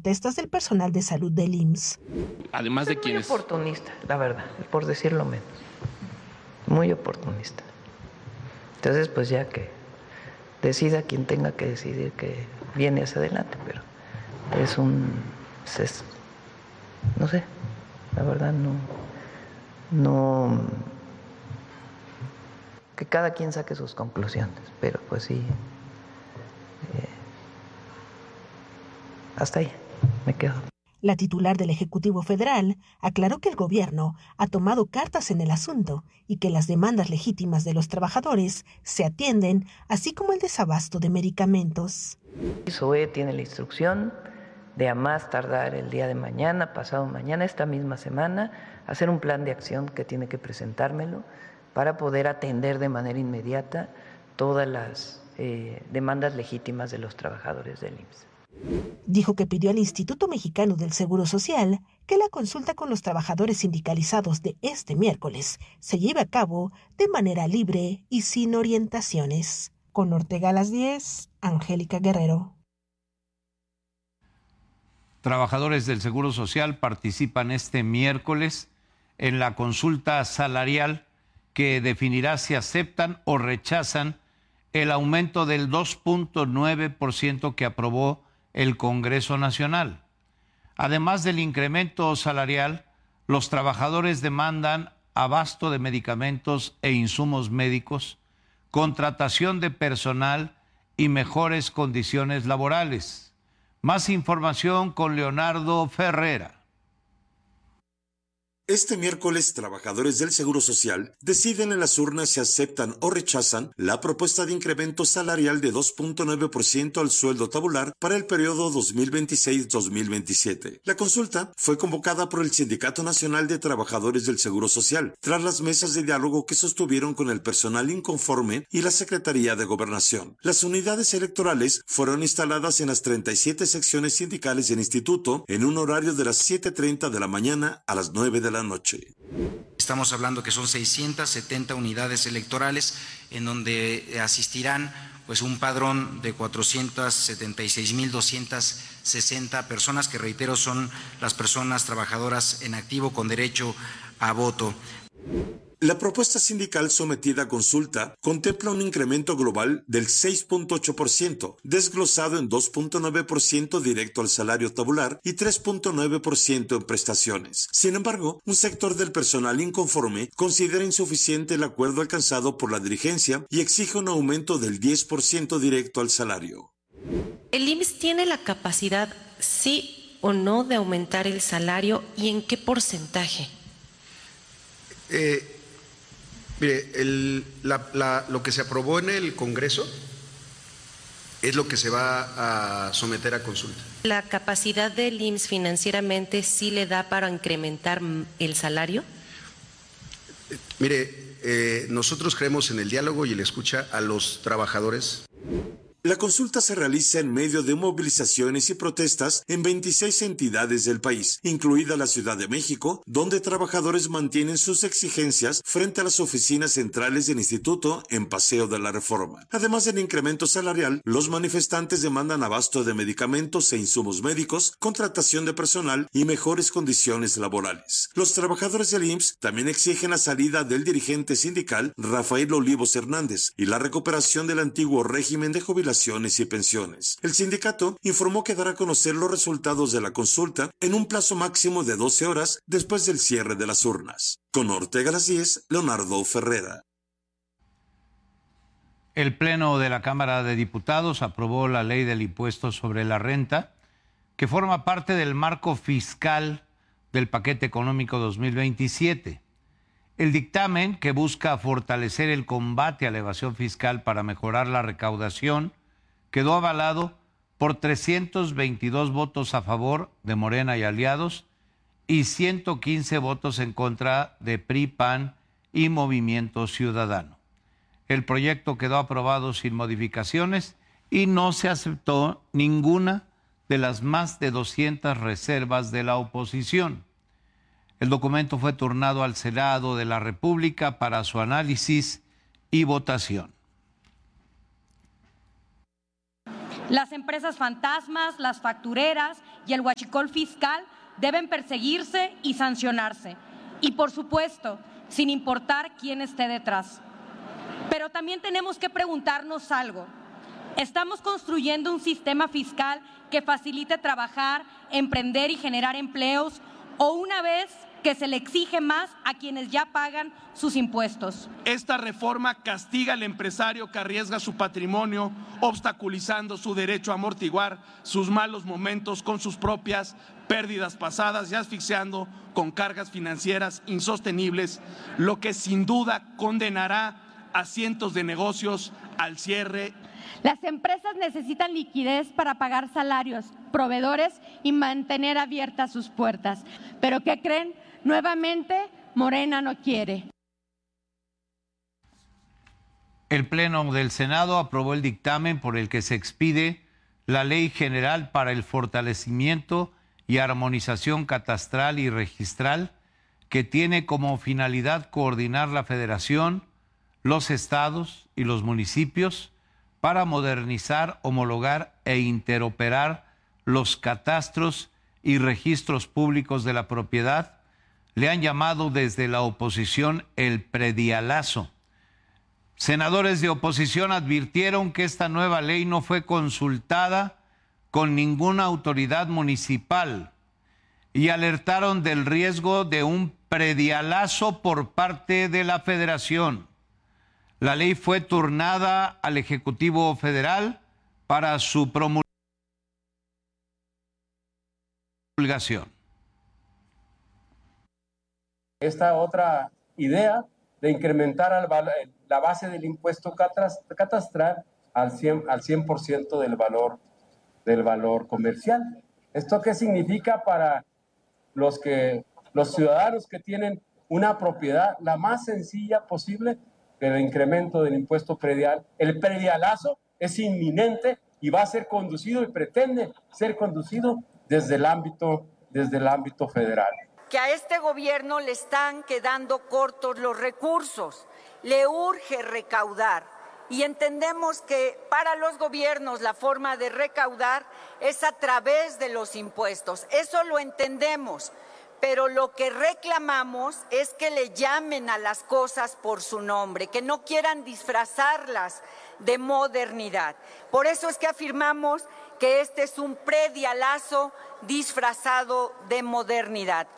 protestas del personal de salud del IMSS. Además de quienes... Muy oportunista, la verdad, por decirlo menos. Muy oportunista. Entonces, pues ya que decida quien tenga que decidir que viene hacia adelante, pero no sé, la verdad no, que cada quien saque sus conclusiones, pero pues sí, hasta ahí me quedo. La titular del Ejecutivo Federal aclaró que el gobierno ha tomado cartas en el asunto y que las demandas legítimas de los trabajadores se atienden, así como el desabasto de medicamentos. SOE tiene la instrucción de a más tardar el día de mañana, pasado mañana, esta misma semana, hacer un plan de acción que tiene que presentármelo para poder atender de manera inmediata todas las demandas legítimas de los trabajadores del IMSS. Dijo que pidió al Instituto Mexicano del Seguro Social que la consulta con los trabajadores sindicalizados de este miércoles se lleve a cabo de manera libre y sin orientaciones. Con Ortega a las 10, Angélica Guerrero. Trabajadores del Seguro Social participan este miércoles en la consulta salarial que definirá si aceptan o rechazan el aumento del 2.9% que aprobó el Congreso Nacional. Además del incremento salarial, los trabajadores demandan abasto de medicamentos e insumos médicos, contratación de personal y mejores condiciones laborales. Más información con Leonardo Ferrera. Este miércoles, trabajadores del Seguro Social deciden en las urnas si aceptan o rechazan la propuesta de incremento salarial de 2.9% al sueldo tabular para el periodo 2026-2027. La consulta fue convocada por el Sindicato Nacional de Trabajadores del Seguro Social, tras las mesas de diálogo que sostuvieron con el personal inconforme y la Secretaría de Gobernación. Las unidades electorales fueron instaladas en las 37 secciones sindicales del instituto en un horario de las 7:30 de la mañana a las 9 de la noche. Estamos hablando que son 670 unidades electorales en donde asistirán pues un padrón de 476.260 personas que, reitero, son las personas trabajadoras en activo con derecho a voto. La propuesta sindical sometida a consulta contempla un incremento global del 6.8%, desglosado en 2.9% directo al salario tabular y 3.9% en prestaciones. Sin embargo, un sector del personal inconforme considera insuficiente el acuerdo alcanzado por la dirigencia y exige un aumento del 10% directo al salario. ¿El IMSS tiene la capacidad, sí o no, de aumentar el salario y en qué porcentaje? Mire, lo que se aprobó en el Congreso es lo que se va a someter a consulta. ¿La capacidad del IMSS financieramente sí le da para incrementar el salario? Mire, nosotros creemos en el diálogo y en la escucha a los trabajadores. La consulta se realiza en medio de movilizaciones y protestas en 26 entidades del país, incluida la Ciudad de México, donde trabajadores mantienen sus exigencias frente a las oficinas centrales del instituto en Paseo de la Reforma. Además del incremento salarial, los manifestantes demandan abasto de medicamentos e insumos médicos, contratación de personal y mejores condiciones laborales. Los trabajadores del IMSS también exigen la salida del dirigente sindical Rafael Olivos Hernández y la recuperación del antiguo régimen de jubilación y pensiones. El sindicato informó que dará a conocer los resultados de la consulta en un plazo máximo de 12 horas después del cierre de las urnas. Con Ortega a las 10, Leonardo Ferrera. El Pleno de la Cámara de Diputados aprobó la ley del impuesto sobre la renta, que forma parte del marco fiscal del paquete económico 2027. El dictamen, que busca fortalecer el combate a la evasión fiscal para mejorar la recaudación, quedó avalado por 322 votos a favor de Morena y aliados y 115 votos en contra de PRI, PAN y Movimiento Ciudadano. El proyecto quedó aprobado sin modificaciones y no se aceptó ninguna de las más de 200 reservas de la oposición. El documento fue turnado al Senado de la República para su análisis y votación. Las empresas fantasmas, las factureras y el huachicol fiscal deben perseguirse y sancionarse. Y por supuesto, sin importar quién esté detrás. Pero también tenemos que preguntarnos algo. ¿Estamos construyendo un sistema fiscal que facilite trabajar, emprender y generar empleos, o una vez que se le exige más a quienes ya pagan sus impuestos? Esta reforma castiga al empresario que arriesga su patrimonio, obstaculizando su derecho a amortiguar sus malos momentos con sus propias pérdidas pasadas y asfixiando con cargas financieras insostenibles, lo que sin duda condenará a cientos de negocios al cierre. Las empresas necesitan liquidez para pagar salarios, proveedores y mantener abiertas sus puertas. ¿Pero qué creen? Nuevamente, Morena no quiere. El Pleno del Senado aprobó el dictamen por el que se expide la Ley General para el Fortalecimiento y Armonización Catastral y Registral, que tiene como finalidad coordinar la Federación, los estados y los municipios para modernizar, homologar e interoperar los catastros y registros públicos de la propiedad. Le han llamado desde la oposición el predialazo. Senadores de oposición advirtieron que esta nueva ley no fue consultada con ninguna autoridad municipal y alertaron del riesgo de un predialazo por parte de la Federación. La ley fue turnada al Ejecutivo Federal para su promulgación. Esta otra idea de incrementar la base del impuesto catastral al 100% del valor comercial. ¿Esto qué significa para los ciudadanos que tienen una propiedad la más sencilla posible? El incremento del impuesto predial, el predialazo es inminente y va a ser conducido y pretende ser conducido desde el ámbito federal. Que a este gobierno le están quedando cortos los recursos, le urge recaudar y entendemos que para los gobiernos la forma de recaudar es a través de los impuestos, eso lo entendemos. Pero lo que reclamamos es que le llamen a las cosas por su nombre, que no quieran disfrazarlas de modernidad. Por eso es que afirmamos que este es un predialazo disfrazado de modernidad.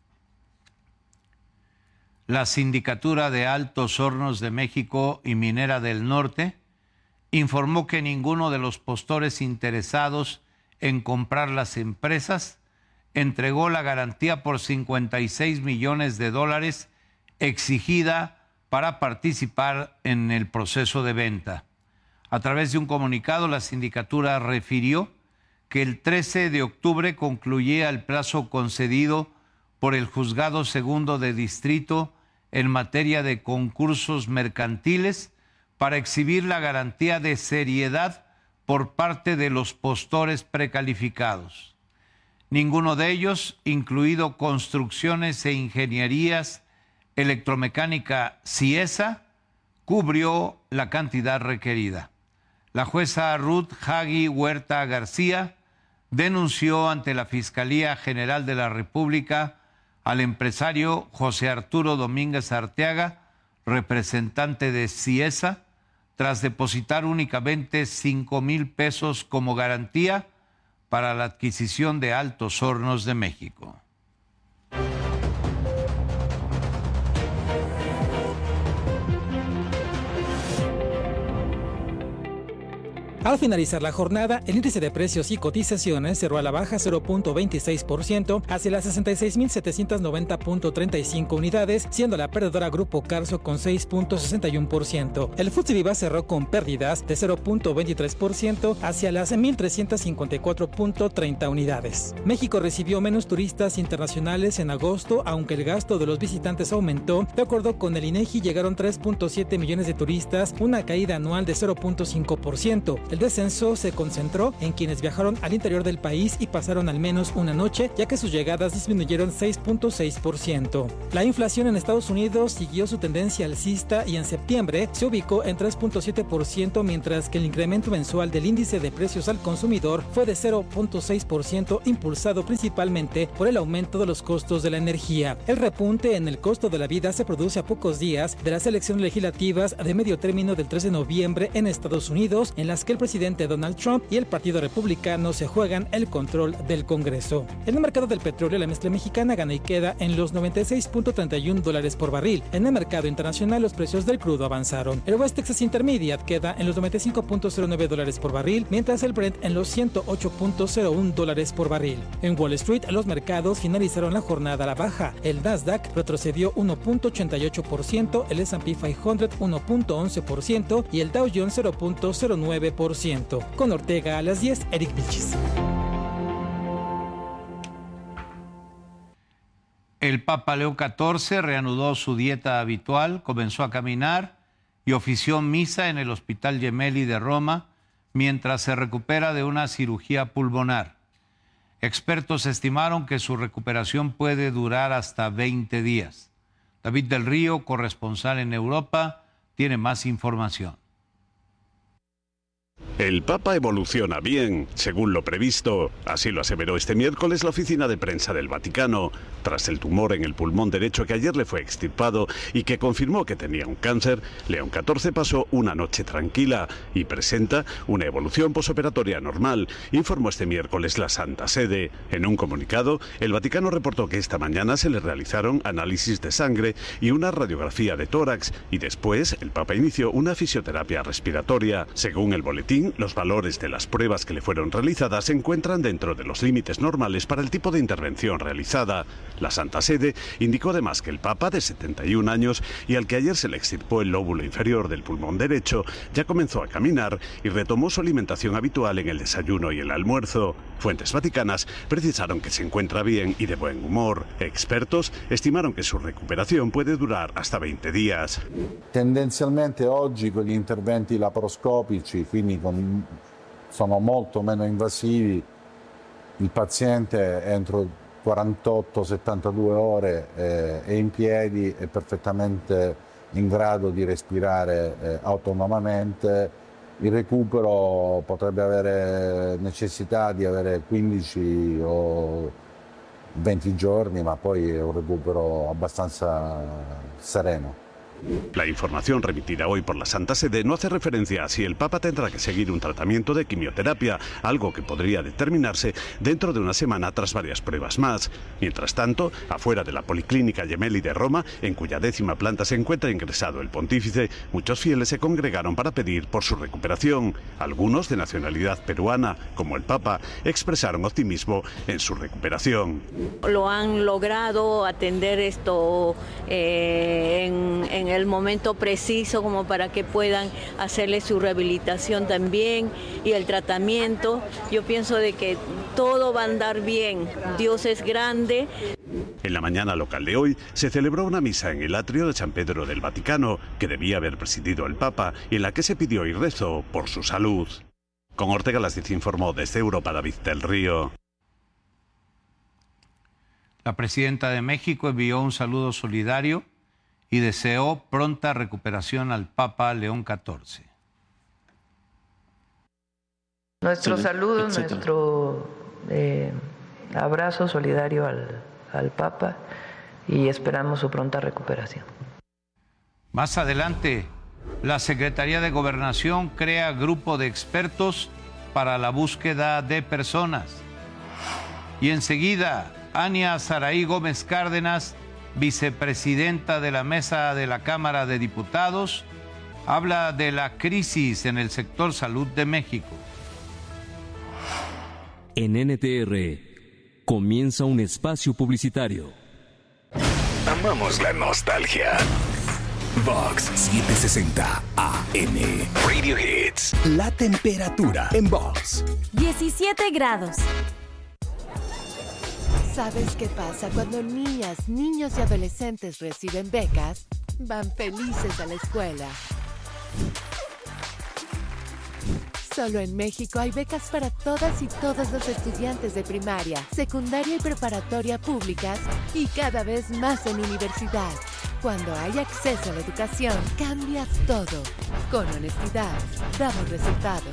La Sindicatura de Altos Hornos de México y Minera del Norte informó que ninguno de los postores interesados en comprar las empresas entregó la garantía por $56 millones exigida para participar en el proceso de venta. A través de un comunicado, la sindicatura refirió que el 13 de octubre concluía el plazo concedido por el Juzgado Segundo de Distrito en materia de concursos mercantiles para exhibir la garantía de seriedad por parte de los postores precalificados. Ninguno de ellos, incluido Construcciones e Ingenierías Electromecánica CIESA, cubrió la cantidad requerida. La jueza Ruth Hagui Huerta García denunció ante la Fiscalía General de la República al empresario José Arturo Domínguez Arteaga, representante de CIESA, tras depositar únicamente $5,000 como garantía para la adquisición de Altos Hornos de México. Al finalizar la jornada, el índice de precios y cotizaciones cerró a la baja 0.26% hacia las 66.790.35 unidades, siendo la perdedora Grupo Carso con 6.61%. El FTSE Viva cerró con pérdidas de 0.23% hacia las 1.354.30 unidades. México recibió menos turistas internacionales en agosto, aunque el gasto de los visitantes aumentó. De acuerdo con el INEGI, llegaron 3.7 millones de turistas, una caída anual de 0.5%. El descenso se concentró en quienes viajaron al interior del país y pasaron al menos una noche, ya que sus llegadas disminuyeron 6.6%. La inflación en Estados Unidos siguió su tendencia alcista y en septiembre se ubicó en 3.7%, mientras que el incremento mensual del índice de precios al consumidor fue de 0.6%, impulsado principalmente por el aumento de los costos de la energía. El repunte en el costo de la vida se produce a pocos días de las elecciones legislativas de medio término del 3 de noviembre en Estados Unidos, en las que el presidente Donald Trump y el Partido Republicano se juegan el control del Congreso. En el mercado del petróleo, la mezcla mexicana gana y queda en los $96.31 por barril. En el mercado internacional, los precios del crudo avanzaron. El West Texas Intermediate queda en los $95.09 por barril, mientras el Brent en los $108.01 por barril. En Wall Street, los mercados finalizaron la jornada a la baja. El Nasdaq retrocedió 1.88%, el S&P 500 1.11% y el Dow Jones 0.09%. Con Ortega a las 10, Eric Vilchis. El Papa León XIV reanudó su dieta habitual, comenzó a caminar y ofició misa en el Hospital Gemelli de Roma mientras se recupera de una cirugía pulmonar. Expertos estimaron que su recuperación puede durar hasta 20 días. David del Río, corresponsal en Europa, tiene más información. El Papa evoluciona bien, según lo previsto. Así lo aseveró este miércoles la oficina de prensa del Vaticano, tras el tumor en el pulmón derecho que ayer le fue extirpado y que confirmó que tenía un cáncer. León XIV pasó una noche tranquila y presenta una evolución posoperatoria normal, informó este miércoles la Santa Sede. En un comunicado, el Vaticano reportó que esta mañana se le realizaron análisis de sangre y una radiografía de tórax, y después el Papa inició una fisioterapia respiratoria. Según el boletín, los valores de las pruebas que le fueron realizadas se encuentran dentro de los límites normales para el tipo de intervención realizada. La Santa Sede indicó además que el Papa, de 71 años y al que ayer se le extirpó el lóbulo inferior del pulmón derecho, ya comenzó a caminar y retomó su alimentación habitual en el desayuno y el almuerzo. Fuentes vaticanas precisaron que se encuentra bien y de buen humor. Expertos estimaron que su recuperación puede durar hasta 20 días. Tendenzialmente oggi con gli interventi laparoscopici, quindi sono molto meno invasivi, il paziente entro 48-72 ore è in piedi, è perfettamente in grado di respirare autonomamente. Il recupero potrebbe avere necessità di avere 15 o 20 giorni, ma poi è un recupero abbastanza sereno. La información remitida hoy por la Santa Sede no hace referencia a si el Papa tendrá que seguir un tratamiento de quimioterapia, algo que podría determinarse dentro de una semana tras varias pruebas más. Mientras tanto, afuera de la Policlínica Gemelli de Roma, en cuya 10ª planta se encuentra ingresado el pontífice, muchos fieles se congregaron para pedir por su recuperación. Algunos, de nacionalidad peruana, como el Papa, expresaron optimismo en su recuperación. Lo han logrado atender esto en el momento preciso como para que puedan hacerle su rehabilitación también y el tratamiento. Yo pienso de que todo va a andar bien. Dios es grande. En la mañana local de hoy se celebró una misa en el atrio de San Pedro del Vaticano, que debía haber presidido el Papa, y en la que se pidió y rezó por su salud. Con Ortega las 10 informó desde Europa David del Río. La presidenta de México envió un saludo solidario y deseó pronta recuperación al Papa León XIV. Nuestro saludo, nuestro abrazo solidario al Papa y esperamos su pronta recuperación. Más adelante, la Secretaría de Gobernación crea grupo de expertos para la búsqueda de personas. Y enseguida, Ania Saraí Gómez Cárdenas, vicepresidenta de la Mesa de la Cámara de Diputados, habla de la crisis en el sector salud de México. En NTR comienza un espacio publicitario. Amamos la nostalgia. Vox 760 AM. Radio Hits. La temperatura en Vox. 17 grados. ¿Sabes qué pasa cuando niñas, niños y adolescentes reciben becas? Van felices a la escuela. Solo en México hay becas para todas y todos los estudiantes de primaria, secundaria y preparatoria públicas y cada vez más en universidad. Cuando hay acceso a la educación, cambia todo. Con honestidad, damos resultados.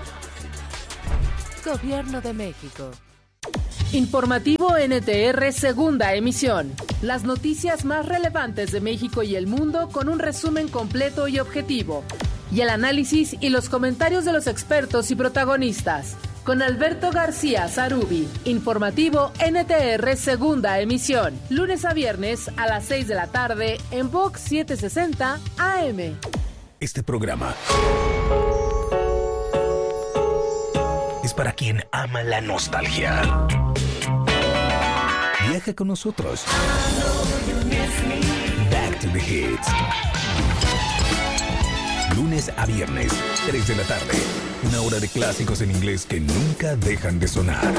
Gobierno de México. Informativo NTR, segunda emisión. Las noticias más relevantes de México y el mundo con un resumen completo y objetivo. Y el análisis y los comentarios de los expertos y protagonistas. Con Alberto García Zarubi. Informativo NTR, segunda emisión. Lunes a viernes a las 6 de la tarde en Vox 760 AM. Este programa es para quien ama la nostalgia. Viaja con nosotros. Back to the Hits. Lunes a viernes, 3 de la tarde. Una hora de clásicos en inglés que nunca dejan de sonar.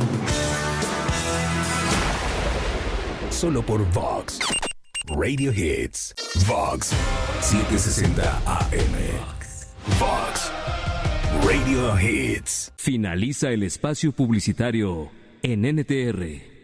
Solo por Vox. Radio Hits. Vox 760 AM. Vox Radio Hits. Finaliza el espacio publicitario en NTR.